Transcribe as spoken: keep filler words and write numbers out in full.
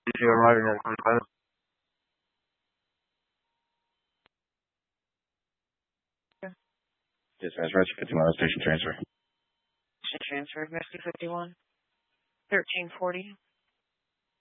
You're right, you're right. Dispatch, Roger fifty-one, station transfer. Station transfer, Rescue fifty-one. thirteen forty.